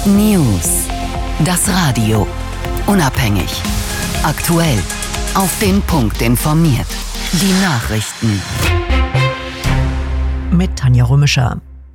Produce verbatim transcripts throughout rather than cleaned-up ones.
News. Das Radio. Unabhängig. Aktuell. Auf den Punkt informiert. Die Nachrichten. Mit Tanja Römischer.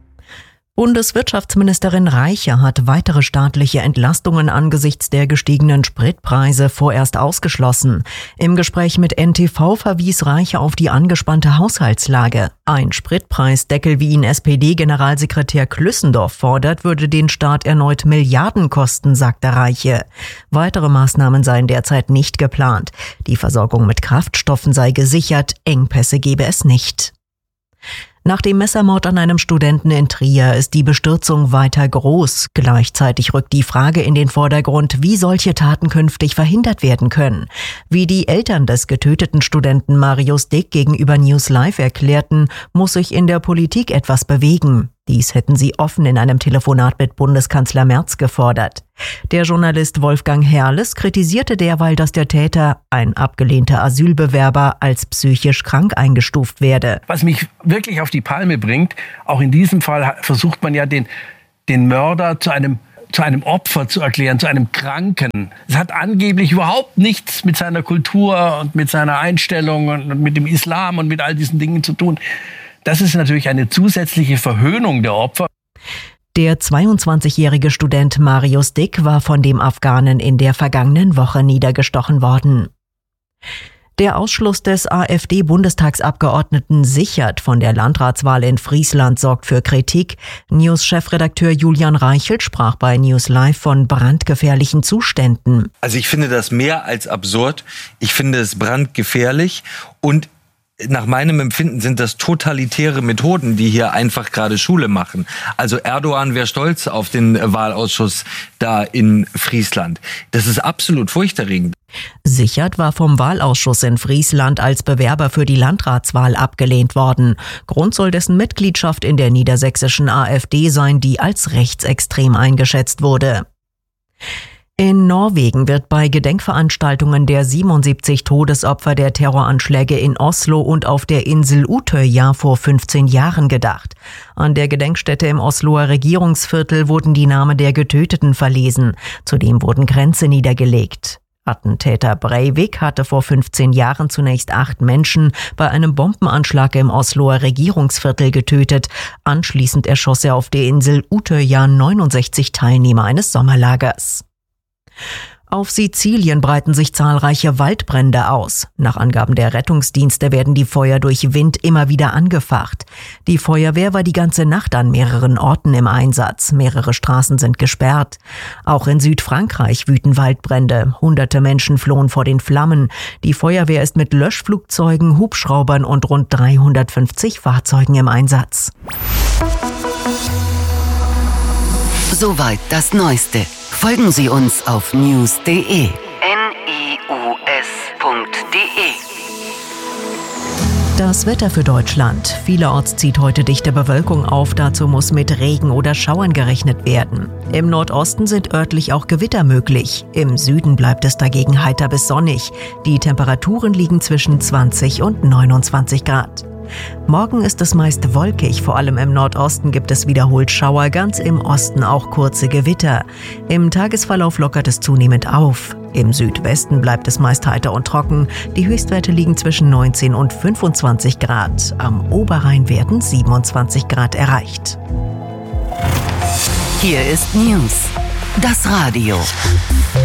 Bundeswirtschaftsministerin Reiche hat weitere staatliche Entlastungen angesichts der gestiegenen Spritpreise vorerst ausgeschlossen. Im Gespräch mit N T V verwies Reiche auf die angespannte Haushaltslage. Ein Spritpreisdeckel, wie ihn S P D-Generalsekretär Klüssendorf fordert, würde den Staat erneut Milliarden kosten, sagte Reiche. Weitere Maßnahmen seien derzeit nicht geplant. Die Versorgung mit Kraftstoffen sei gesichert, Engpässe gebe es nicht. Nach dem Messermord an einem Studenten in Trier ist die Bestürzung weiter groß. Gleichzeitig rückt die Frage in den Vordergrund, wie solche Taten künftig verhindert werden können. Wie die Eltern des getöteten Studenten Marius Dick gegenüber News Live erklärten, muss sich in der Politik etwas bewegen. Dies hätten sie offen in einem Telefonat mit Bundeskanzler Merz gefordert. Der Journalist Wolfgang Herrles kritisierte derweil, dass der Täter, ein abgelehnter Asylbewerber, als psychisch krank eingestuft werde. Was mich wirklich auf die Palme bringt, auch in diesem Fall versucht man ja den, den Mörder zu einem, zu einem Opfer zu erklären, zu einem Kranken. Es hat angeblich überhaupt nichts mit seiner Kultur und mit seiner Einstellung und mit dem Islam und mit all diesen Dingen zu tun. Das ist natürlich eine zusätzliche Verhöhnung der Opfer. Der zweiundzwanzigjährige Student Marius Dick war von dem Afghanen in der vergangenen Woche niedergestochen worden. Der Ausschluss des AfD-Bundestagsabgeordneten Sichert von der Landratswahl in Friesland sorgt für Kritik. News-Chefredakteur Julian Reichelt sprach bei News Live von brandgefährlichen Zuständen. Also ich finde das mehr als absurd. Ich finde es brandgefährlich und nach meinem Empfinden sind das totalitäre Methoden, die hier einfach gerade Schule machen. Also Erdogan wäre stolz auf den Wahlausschuss da in Friesland. Das ist absolut furchterregend. Sichert war vom Wahlausschuss in Friesland als Bewerber für die Landratswahl abgelehnt worden. Grund soll dessen Mitgliedschaft in der niedersächsischen AfD sein, die als rechtsextrem eingeschätzt wurde. In Norwegen wird bei Gedenkveranstaltungen der siebenundsiebzig Todesopfer der Terroranschläge in Oslo und auf der Insel Utøya vor fünfzehn Jahren gedacht. An der Gedenkstätte im Osloer Regierungsviertel wurden die Namen der Getöteten verlesen. Zudem wurden Kränze niedergelegt. Attentäter Breivik hatte vor fünfzehn Jahren zunächst acht Menschen bei einem Bombenanschlag im Osloer Regierungsviertel getötet. Anschließend erschoss er auf der Insel Utøya neunundsechzig Teilnehmer eines Sommerlagers. Auf Sizilien breiten sich zahlreiche Waldbrände aus. Nach Angaben der Rettungsdienste werden die Feuer durch Wind immer wieder angefacht. Die Feuerwehr war die ganze Nacht an mehreren Orten im Einsatz. Mehrere Straßen sind gesperrt. Auch in Südfrankreich wüten Waldbrände. Hunderte Menschen flohen vor den Flammen. Die Feuerwehr ist mit Löschflugzeugen, Hubschraubern und rund dreihundertfünfzig Fahrzeugen im Einsatz. Soweit das Neueste. Folgen Sie uns auf news punkt de. N I U S punkt de. Das Wetter für Deutschland. Vielerorts zieht heute dichte Bewölkung auf, dazu muss mit Regen oder Schauern gerechnet werden. Im Nordosten sind örtlich auch Gewitter möglich. Im Süden bleibt es dagegen heiter bis sonnig. Die Temperaturen liegen zwischen zwanzig und neunundzwanzig Grad. Morgen ist es meist wolkig, vor allem im Nordosten gibt es wiederholt Schauer, ganz im Osten auch kurze Gewitter. Im Tagesverlauf lockert es zunehmend auf. Im Südwesten bleibt es meist heiter und trocken. Die Höchstwerte liegen zwischen neunzehn und fünfundzwanzig Grad. Am Oberrhein werden siebenundzwanzig Grad erreicht. Hier ist News. Das Radio.